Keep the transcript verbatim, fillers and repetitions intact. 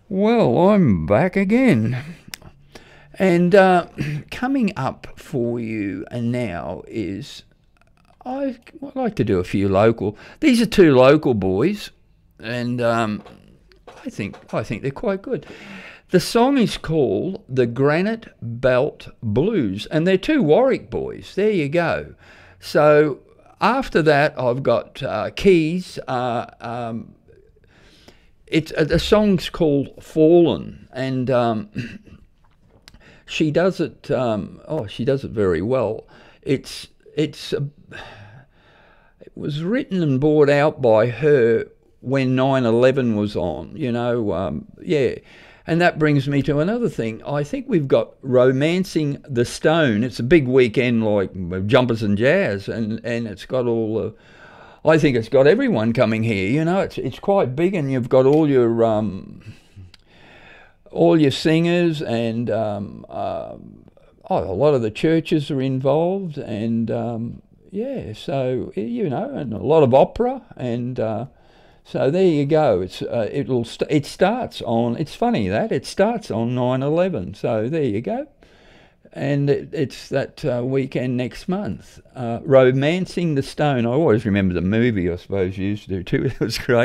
Well, I'm back again. And uh, coming up for you now is I like to do a few local. These are two local boys, and um, I think I think they're quite good. The song is called the Granite Belt Blues, and they're two Warwick boys. There you go. So after that, I've got uh, Keys. Uh, um, it's uh, the song's called Fallen, and um, she does it. Um, oh, she does it very well. It's it's uh, it was written and brought out by her when nine eleven was on. You know, um, yeah. And that brings me to another thing. I think we've got Romancing the Stone. It's a big weekend like Jumpers and Jazz, and, and it's got all the. I think it's got everyone coming here. You know, it's it's quite big, and you've got all your um, all your singers, and um, uh, oh, a lot of the churches are involved, and um, yeah, so you know, and a lot of opera, and uh, so there you go. It's uh, it'll st- it starts on. It's funny that it starts on nine eleven. So there you go. And it, it's that uh, weekend next month. Uh, Romancing the Stone. I always remember the movie, I suppose you used to do too. It was great.